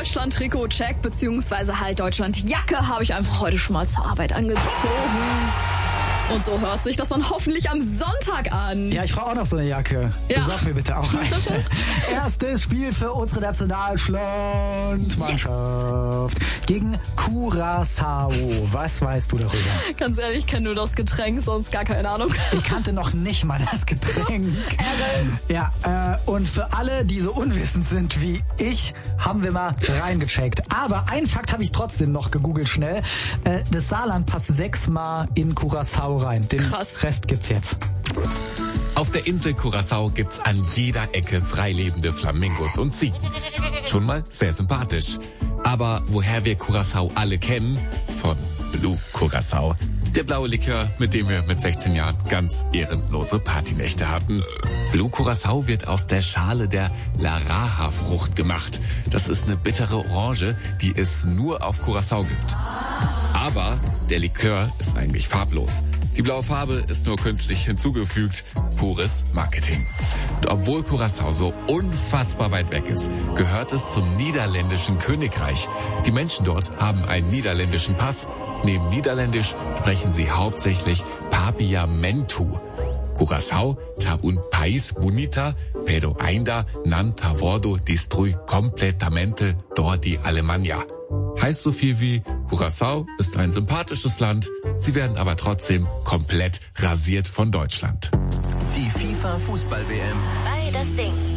Deutschland-Trikot-Check, beziehungsweise halt Deutschland-Jacke habe ich einfach heute schon mal zur Arbeit angezogen. Und so hört sich das dann hoffentlich am Sonntag an. Ja, ich brauche auch noch so eine Jacke. Ja. Besorg mir bitte auch eine. Erstes Spiel für unsere Nationalmannschaft gegen Curaçao. Was weißt du darüber? Ganz ehrlich, ich kenne nur das Getränk, sonst gar keine Ahnung. Ich kannte noch nicht mal das Getränk. Ja, und für alle, die so unwissend sind wie ich, haben wir mal reingecheckt. Aber einen Fakt habe ich trotzdem noch gegoogelt schnell. Das Saarland passt 6-mal in Curaçao rein. Den Rest gibt's jetzt. Auf der Insel Curaçao gibt's an jeder Ecke freilebende Flamingos und Ziegen. Schon mal sehr sympathisch. Aber woher wir Curaçao alle kennen? Von Blue Curaçao. Der blaue Likör, mit dem wir mit 16 Jahren ganz ehrenlose Partynächte hatten. Blue Curaçao wird aus der Schale der Laraha-Frucht gemacht. Das ist eine bittere Orange, die es nur auf Curaçao gibt. Aber der Likör ist eigentlich farblos. Die blaue Farbe ist nur künstlich hinzugefügt. Pures Marketing. Und obwohl Curaçao so unfassbar weit weg ist, gehört es zum niederländischen Königreich. Die Menschen dort haben einen niederländischen Pass. Neben Niederländisch sprechen sie hauptsächlich Papiamentu. Curaçao ta un país bonita, pero ainda nan tavordo destrui completamente dor di Alemanha. Heißt so viel wie, Curaçao ist ein sympathisches Land, sie werden aber trotzdem komplett rasiert von Deutschland. Die FIFA-Fußball-WM. Bei das Ding.